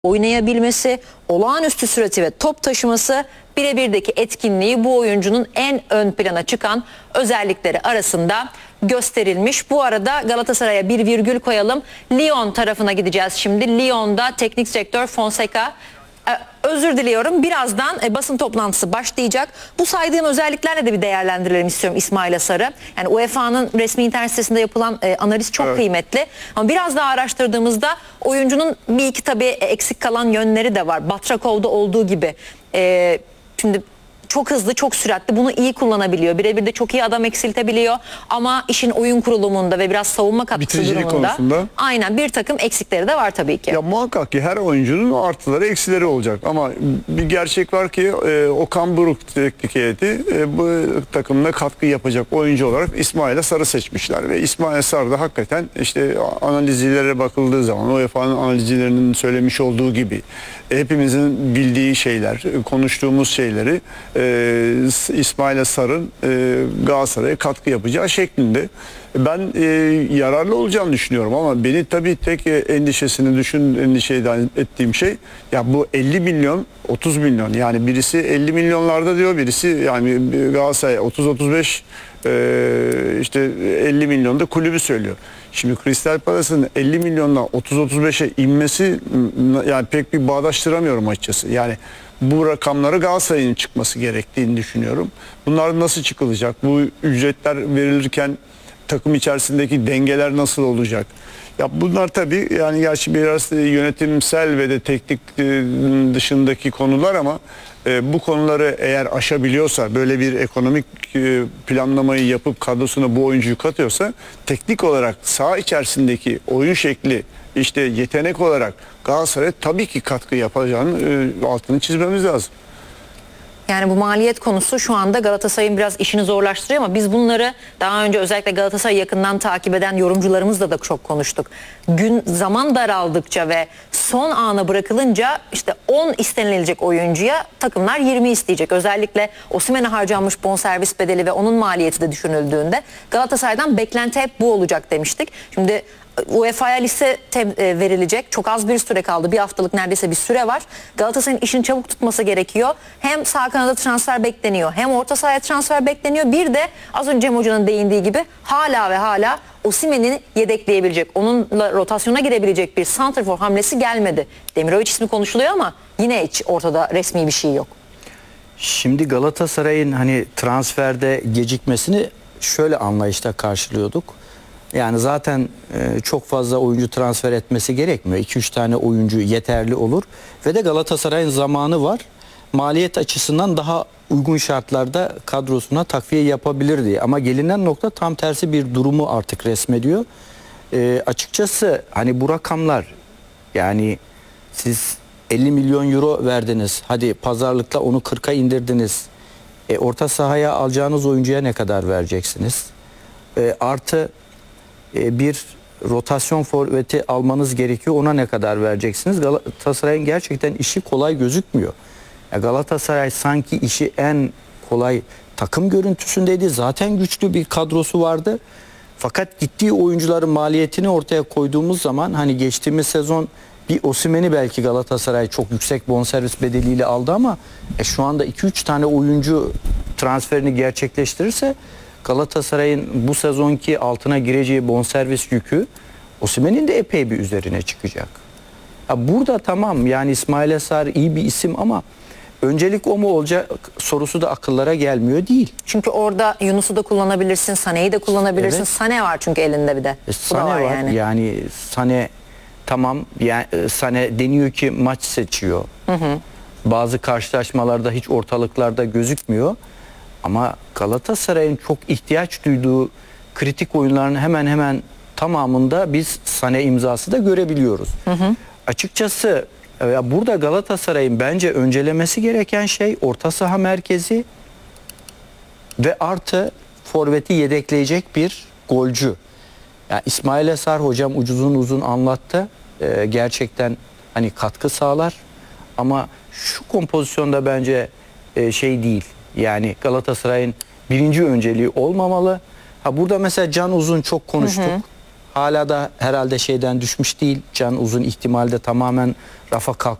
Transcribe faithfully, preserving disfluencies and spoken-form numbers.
oynayabilmesi, olağanüstü sürati ve top taşıması, birebirdeki etkinliği bu oyuncunun en ön plana çıkan özellikleri arasında gösterilmiş. Bu arada Galatasaray'a bir virgül koyalım. Lyon tarafına gideceğiz şimdi. Lyon'da teknik direktör Fonseca, Ee, özür diliyorum, birazdan e, basın toplantısı başlayacak. Bu saydığım özelliklerle de bir değerlendirelim istiyorum İsmail Sarı. Yani U E F A'nın resmi internet sitesinde yapılan e, analiz çok evet. kıymetli. Ama biraz daha araştırdığımızda oyuncunun bir iki tabii eksik kalan yönleri de var. Batrakov'da olduğu gibi. E, şimdi çok hızlı, çok süratli, bunu iyi kullanabiliyor. Birebir de çok iyi adam eksiltebiliyor. Ama işin oyun kurulumunda ve biraz savunma katkısı durumunda konusunda, aynen bir takım eksikleri de var tabii ki. Ya muhakkak ki her oyuncunun artıları eksileri olacak. Ama bir gerçek var ki e, Okan Buruk teknik heyeti e, bu takımına katkı yapacak oyuncu olarak İsmail Sarı seçmişler. Ve İsmail Sarı da hakikaten işte analizlere bakıldığı zaman U E F A'nın analizcilerinin söylemiş olduğu gibi hepimizin bildiği şeyler, konuştuğumuz şeyleri e, İsmail Sarı'nın e, Galatasaray'a katkı yapacağı şeklinde. Ben e, yararlı olacağını düşünüyorum ama beni tabii tek e, endişesini düşün, endişe ettiğim şey ya bu elli milyon otuz milyon, yani birisi elli milyonlarda diyor, birisi yani Galatasaray otuz otuz beş e, işte elli milyonda kulübü söylüyor. Şimdi Crystal Palace'ın elli milyondan otuz otuz beşe inmesi yani pek bir bağdaştıramıyorum açıkçası. Yani bu rakamlara Galatasaray'ın çıkması gerektiğini düşünüyorum. Bunlar nasıl çıkılacak? Bu ücretler verilirken takım içerisindeki dengeler nasıl olacak? Ya bunlar tabii yani gerçi biraz yönetimsel ve de teknik dışındaki konular ama e, bu konuları eğer aşabiliyorsa, böyle bir ekonomik e, planlamayı yapıp kadrosuna bu oyuncuyu katıyorsa, teknik olarak saha içerisindeki oyun şekli, işte yetenek olarak Galatasaray tabii ki katkı yapacağını e, altını çizmemiz lazım. Yani bu maliyet konusu şu anda Galatasaray'ın biraz işini zorlaştırıyor ama biz bunları daha önce özellikle Galatasaray'ı yakından takip eden yorumcularımızla da çok konuştuk. Gün zaman daraldıkça ve son ana bırakılınca işte on istenilecek oyuncuya takımlar yirmi isteyecek. Özellikle Osimhen'e harcanmış bonservis bedeli ve onun maliyeti de düşünüldüğünde Galatasaray'dan beklenti hep bu olacak demiştik. Şimdi U E F A'ya liste verilecek. Çok az bir süre kaldı. Bir haftalık neredeyse bir süre var. Galatasaray'ın işini çabuk tutması gerekiyor. Hem sağ kanada transfer bekleniyor, hem orta sahaya transfer bekleniyor. Bir de az önce Cem Hoca'nın değindiği gibi hala ve hala Osimhen'i yedekleyebilecek, onunla rotasyona girebilecek bir santrafor hamlesi gelmedi. Demirovic ismi konuşuluyor ama yine hiç ortada resmi bir şey yok. Şimdi Galatasaray'ın hani transferde gecikmesini şöyle anlayışta karşılıyorduk. Yani zaten e, çok fazla oyuncu transfer etmesi gerekmiyor. iki üç tane oyuncu yeterli olur. Ve de Galatasaray'ın zamanı var. Maliyet açısından daha uygun şartlarda kadrosuna takviye yapabilir diye. Ama gelinen nokta tam tersi bir durumu artık resmediyor. E, açıkçası hani bu rakamlar, yani siz elli milyon euro verdiniz. Hadi pazarlıkla onu kırka indirdiniz. E, orta sahaya alacağınız oyuncuya ne kadar vereceksiniz? E, artı bir rotasyon forveti almanız gerekiyor. Ona ne kadar vereceksiniz? Galatasaray'ın gerçekten işi kolay gözükmüyor. Galatasaray sanki işi en kolay takım görüntüsündeydi. Zaten güçlü bir kadrosu vardı. Fakat gittiği oyuncuların maliyetini ortaya koyduğumuz zaman hani geçtiğimiz sezon bir Osimhen'i belki Galatasaray çok yüksek bonservis bedeliyle aldı ama e, şu anda iki üç tane oyuncu transferini gerçekleştirirse Galatasaray'ın bu sezonki altına gireceği bonservis yükü Osimhen'in de epey bir üzerine çıkacak. Ya burada tamam, yani İsmail Sarı iyi bir isim ama öncelik o mu olacak sorusu da akıllara gelmiyor değil. Çünkü orada Yunus'u da kullanabilirsin, Sané'yi de kullanabilirsin. Evet. Sané var çünkü elinde bir de. E, Sané var, var yani. yani Sané tamam, yani Sané deniyor ki maç seçiyor. Hı hı. Bazı karşılaşmalarda hiç ortalıklarda gözükmüyor. Ama Galatasaray'ın çok ihtiyaç duyduğu kritik oyunların hemen hemen tamamında biz Sané imzası da görebiliyoruz. Hı hı. Açıkçası ya burada Galatasaray'ın bence öncelemesi gereken şey orta saha merkezi ve artı forveti yedekleyecek bir golcü. Yani İsmail Eser hocam uzun uzun anlattı. Ee, gerçekten hani katkı sağlar ama şu kompozisyonda bence e, şey değil. Yani Galatasaray'ın birinci önceliği olmamalı. Ha burada mesela Can Uzun çok konuştuk. Hı hı. Hala da herhalde şeyden düşmüş değil. Can Uzun ihtimalde tamamen rafa kalktı.